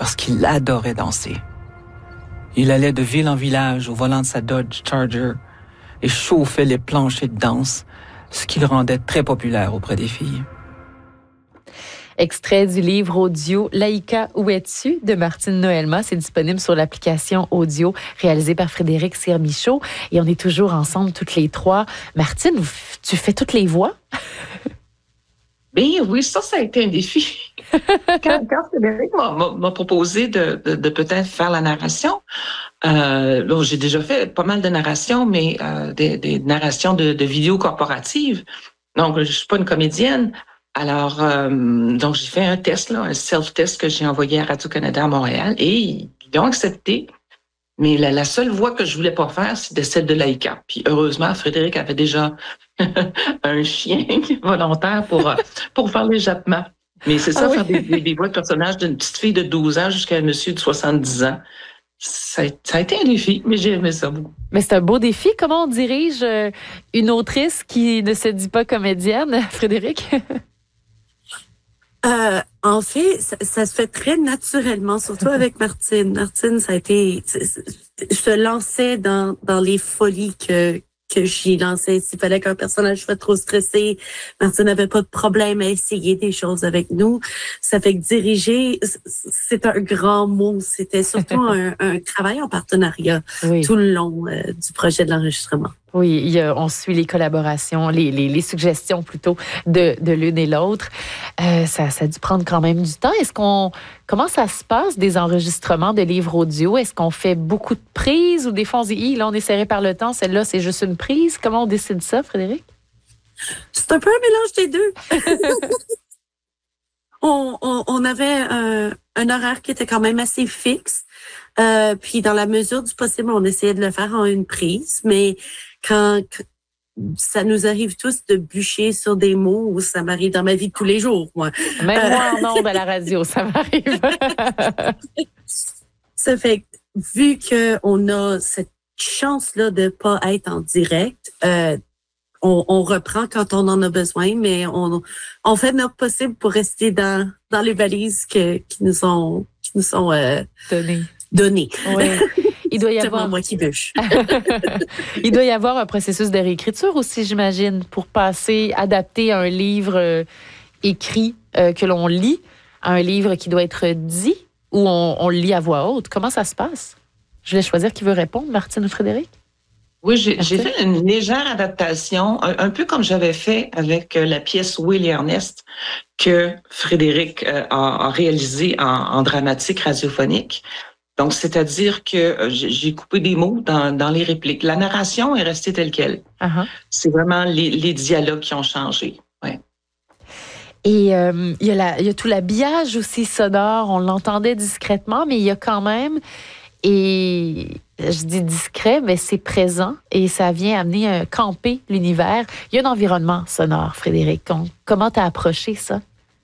parce qu'il adorait danser. Il allait de ville en village au volant de sa Dodge Charger et chauffait les planchers de danse, ce qui le rendait très populaire auprès des filles. Extrait du livre audio Laïka, où es-tu de Martine Noëlma. C'est disponible sur l'application audio réalisée par Frédéric Sirmichaud. Et on est toujours ensemble toutes les trois. Martine, tu fais toutes les voix? Bien, oui, ça a été un défi. Quand Frédéric m'a proposé de peut-être faire la narration, j'ai déjà fait pas mal de narrations, mais des narrations de vidéos corporatives. Donc, je suis pas une comédienne. Alors, donc j'ai fait un test, un self-test que j'ai envoyé à Radio-Canada à Montréal et ils ont accepté. Mais la seule voix que je voulais pas faire, c'était celle de Laïka. Puis heureusement, Frédéric avait déjà un chien volontaire pour faire l'échappement. Mais c'est ça, faire des voix de personnages d'une petite fille de 12 ans jusqu'à un monsieur de 70 ans. Ça a été un défi, mais j'ai aimé ça beaucoup. Mais c'est un beau défi. Comment on dirige une autrice qui ne se dit pas comédienne, Frédéric? En fait, ça se fait très naturellement, surtout avec Martine. Martine, ça a été... Je te lançais dans les folies que j'y lançais. S'il fallait qu'un personnage soit trop stressé, Martine n'avait pas de problème à essayer des choses avec nous. Ça fait que diriger, c'est un grand mot. C'était surtout un travail en partenariat tout le long du projet de l'enregistrement. Oui, on suit les collaborations, les suggestions plutôt de l'une et l'autre. Ça a dû prendre quand même du temps. Comment ça se passe des enregistrements de livres audio? Est-ce qu'on fait beaucoup de prises ou des fois on se dit, là on est serré par le temps, celle-là c'est juste une prise? Comment on décide ça, Frédéric? C'est un peu un mélange des deux. On avait un horaire qui était quand même assez fixe. Puis dans la mesure du possible, on essayait de le faire en une prise, mais quand ça nous arrive tous de bûcher sur des mots, ou ça m'arrive dans ma vie de tous les jours, moi. Même moi en ondes à la radio, ça m'arrive. Ça fait que, vu qu'on a cette chance-là de pas être en direct, on reprend quand on en a besoin, mais on fait notre possible pour rester dans les valises qui nous sont données. Oui. Il doit y avoir moi qui bûche. Il doit y avoir un processus de réécriture aussi, j'imagine, pour adapter un livre écrit que l'on lit à un livre qui doit être dit ou on le lit à voix haute. Comment ça se passe? Je vais choisir qui veut répondre, Martine ou Frédéric? Oui, j'ai fait une légère adaptation, un peu comme j'avais fait avec la pièce Will et Ernest que Frédéric a réalisée en dramatique radiophonique. Donc, c'est-à-dire que j'ai coupé des mots dans les répliques. La narration est restée telle quelle. Uh-huh. C'est vraiment les dialogues qui ont changé. Ouais. Et il y a tout l'habillage aussi sonore. On l'entendait discrètement, mais il y a quand même... Et je dis discret, mais c'est présent et ça vient amener camper l'univers. Il y a un environnement sonore, Frédéric. Comment t'as approché ça?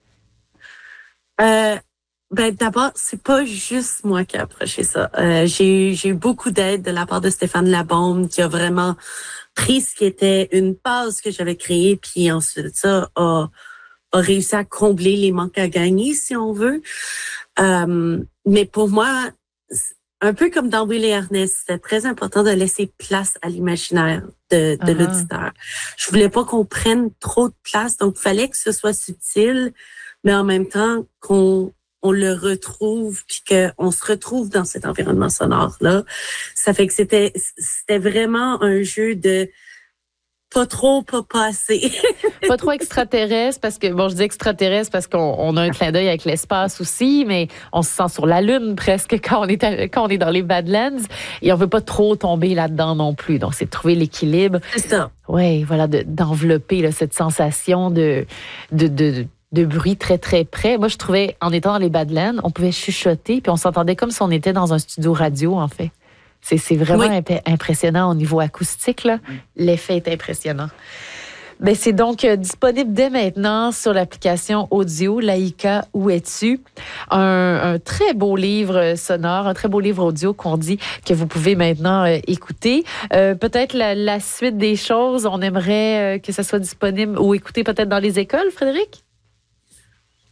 D'abord, c'est pas juste moi qui ai approché ça. J'ai eu beaucoup d'aide de la part de Stéphane Labombe qui a vraiment pris ce qui était une base que j'avais créée puis ensuite ça a réussi à combler les manques à gagner, si on veut. Mais pour moi, un peu comme dans Will et Ernest, c'était très important de laisser place à l'imaginaire de l'auditeur. Je voulais pas qu'on prenne trop de place, donc il fallait que ce soit subtil, mais en même temps qu'on le retrouve, puis qu'on se retrouve dans cet environnement sonore-là. Ça fait que c'était vraiment un jeu de pas trop, pas assez. Pas trop extraterrestre, parce que, je dis extraterrestre parce qu'on a un clin d'œil avec l'espace aussi, mais on se sent sur la Lune presque quand on est dans les Badlands, et on veut pas trop tomber là-dedans non plus. Donc, c'est de trouver l'équilibre. C'est ça. Oui, voilà, d'envelopper là, cette sensation de bruit très, très près. Moi, je trouvais, en étant dans les Badlands, on pouvait chuchoter, puis on s'entendait comme si on était dans un studio radio, en fait. C'est vraiment impressionnant au niveau acoustique, là. L'effet est impressionnant. Ben, c'est donc disponible dès maintenant sur l'application audio Laïka, où es-tu? Un très beau livre sonore, un très beau livre audio qu'on dit que vous pouvez maintenant écouter. Peut-être la suite des choses, on aimerait que ça soit disponible ou écouter peut-être dans les écoles, Frédéric?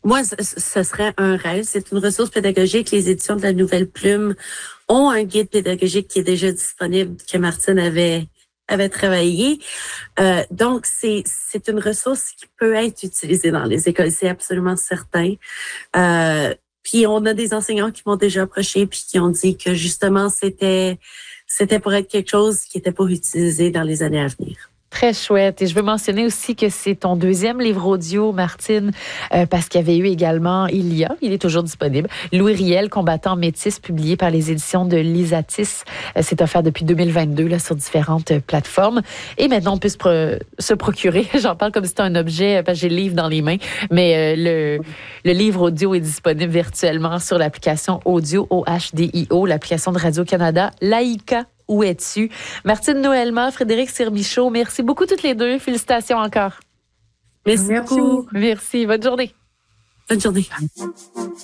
Moi, ce serait un rêve. C'est une ressource pédagogique. Les éditions de la Nouvelle Plume ont un guide pédagogique qui est déjà disponible, que Martine avait travaillé. Donc, c'est une ressource qui peut être utilisée dans les écoles, c'est absolument certain. Puis, on a des enseignants qui m'ont déjà approché puis qui ont dit que, justement, c'était pour être quelque chose qui était pour utiliser dans les années à venir. Très chouette. Et je veux mentionner aussi que c'est ton deuxième livre audio, Martine, parce qu'il y avait eu également, il est toujours disponible, Louis Riel, combattant métis, publié par les éditions de Lisatis. C'est offert depuis 2022 là, sur différentes plateformes. Et maintenant, on peut se procurer, j'en parle comme si c'était un objet, parce que j'ai le livre dans les mains, mais le livre audio est disponible virtuellement sur l'application Audio, OHDIO, l'application de Radio-Canada, Laïka. Où es-tu? Martine Noëlma, Frédéric Sirmichaud, merci beaucoup toutes les deux. Félicitations encore. Merci beaucoup. Merci. Bonne journée. Bonne journée.